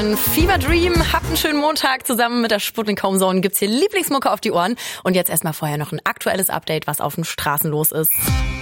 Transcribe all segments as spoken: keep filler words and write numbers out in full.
Fever Dream, habt einen schönen Montag. Zusammen mit der Sputnik Home Zone gibt's hier Lieblingsmucke auf die Ohren. Und jetzt erstmal vorher noch ein aktuelles Update, was auf den Straßen los ist.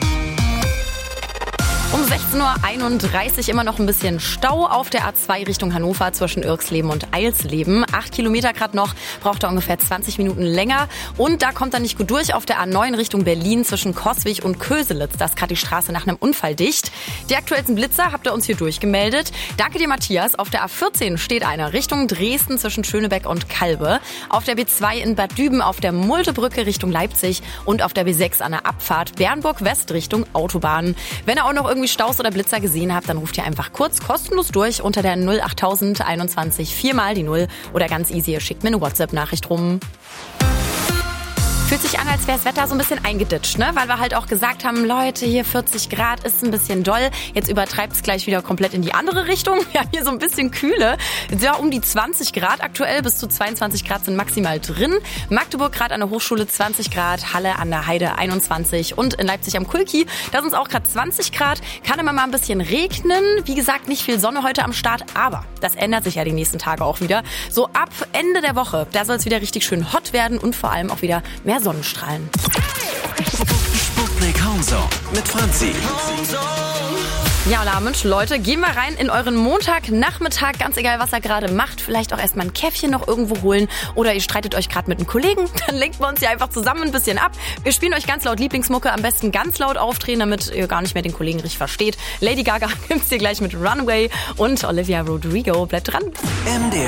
Um sechzehn Uhr einunddreißig immer noch ein bisschen Stau auf der A zwei Richtung Hannover zwischen Irxleben und Eilsleben. Acht Kilometer gerade noch, braucht er ungefähr zwanzig Minuten länger. Und da kommt er nicht gut durch auf der A neun Richtung Berlin zwischen Coswig und Köselitz. Da ist gerade die Straße nach einem Unfall dicht. Die aktuellsten Blitzer habt ihr uns hier durchgemeldet. Danke dir, Matthias. Auf der A vierzehn steht einer Richtung Dresden zwischen Schönebeck und Kalbe. Auf der B zwei in Bad Düben auf der Multebrücke Richtung Leipzig und auf der B sechs an der Abfahrt Bernburg West Richtung Autobahn. Wenn ihr auch noch irgendwie Staus oder Blitzer gesehen habt, dann ruft ihr einfach kurz kostenlos durch unter der null achttausend einundzwanzig viermal die Null oder ganz easy, ihr schickt mir eine WhatsApp-Nachricht rum. Fühlt sich an, als wäre das Wetter so ein bisschen eingeditscht, ne? Weil wir halt auch gesagt haben, Leute, hier vierzig Grad ist ein bisschen doll. Jetzt übertreibt es gleich wieder komplett in die andere Richtung. Ja, hier so ein bisschen Kühle. Ja, um die zwanzig Grad aktuell, bis zu zweiundzwanzig Grad sind maximal drin. Magdeburg gerade an der Hochschule zwanzig Grad, Halle an der Heide einundzwanzig und in Leipzig am Kulki, da sind es auch gerade zwanzig Grad. Kann immer mal ein bisschen regnen. Wie gesagt, nicht viel Sonne heute am Start, aber das ändert sich ja die nächsten Tage auch wieder. So ab Ende der Woche, da soll es wieder richtig schön hot werden und vor allem auch wieder mehr Sonnenstrahlen. Sputnik Home Zone mit Franzi. Ja, na Mensch, Leute, gehen wir rein in euren Montagnachmittag, ganz egal, was ihr gerade macht. Vielleicht auch erstmal ein Käffchen noch irgendwo holen oder ihr streitet euch gerade mit einem Kollegen. Dann lenken wir uns ja einfach zusammen ein bisschen ab. Wir spielen euch ganz laut Lieblingsmucke, am besten ganz laut aufdrehen, damit ihr gar nicht mehr den Kollegen richtig versteht. Lady Gaga gibt's hier gleich mit Runaway und Olivia Rodrigo. Bleibt dran. M D